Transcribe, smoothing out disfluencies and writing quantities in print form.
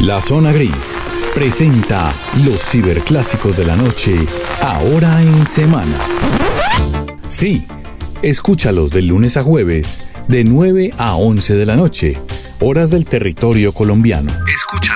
La Zona Gris presenta los ciberclásicos de la noche, ahora en semana. Sí, escúchalos de lunes a jueves, de 9 a 11 de la noche, horas del territorio colombiano. Escucha